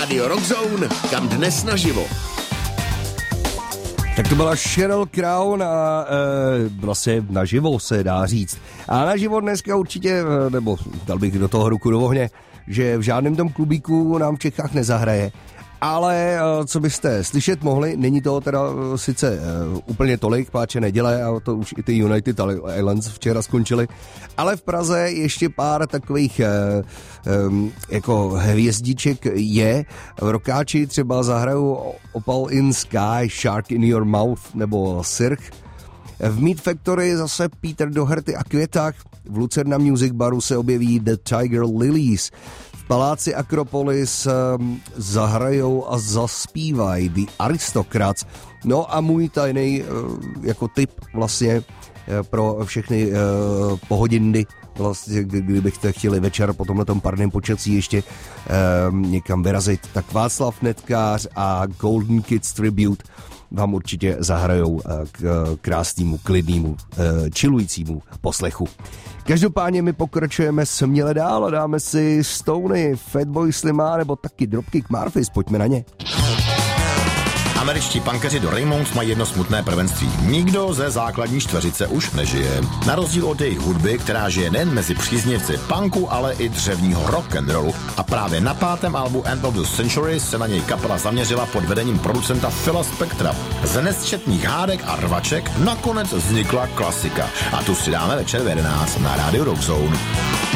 Rádio Rockzone, kam dnes naživo. Tak to byla Sheryl Crow a vlastně naživo se dá říct. A naživo dneska určitě, nebo dal bych do toho ruku do ohně, že v žádném tom klubíku nám v Čechách nezahraje. Ale co byste slyšet mohli, není toho teda sice úplně tolik, páče neděle, a to už i ty United Islands včera skončili, ale v Praze ještě pár takových jako hvězdiček je. Rockáči třeba zahrajou Opal in Sky, Shark in Your Mouth nebo Cirque. V Meat Factory zase Peter Doherty a Květák. V Lucerna Music Baru se objeví The Tiger Lilies. V Paláci Akropolis zahrajou a zaspívají The Aristocrats. No a můj tajný jako tip vlastně pro všechny pohodindy, vlastně, kdybyste chtěli večer po tomhletom parném počasí ještě někam vyrazit, tak Václav Netkář a Golden Kids Tribute vám určitě zahrajou k krásnému, klidnému, chillujícímu poslechu. Každopádně my pokračujeme směle dál a dáme si Stony, Fatboy Slim nebo taky Dropkick Murphys, pojďme na ně. Američtí punkeři do Raymonds mají jedno smutné prvenství. Nikdo ze základní čtveřice už nežije. Na rozdíl od jejich hudby, která žije nejen mezi příznivci punku, ale i dřevního rock'n'rollu. A právě na 5. albu End of the Century se na něj kapela zaměřila pod vedením producenta Phila Spectra. Z nesčetných hádek a rvaček nakonec vznikla klasika. A tu si dáme večer v 11 na rádiu Rockzone.